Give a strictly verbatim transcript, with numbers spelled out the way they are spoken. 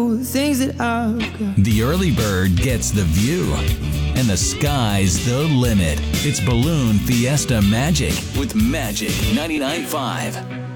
know the things that I've got. The early bird gets the view, and the sky's the limit. It's Balloon Fiesta Magic with Magic ninety-nine point five.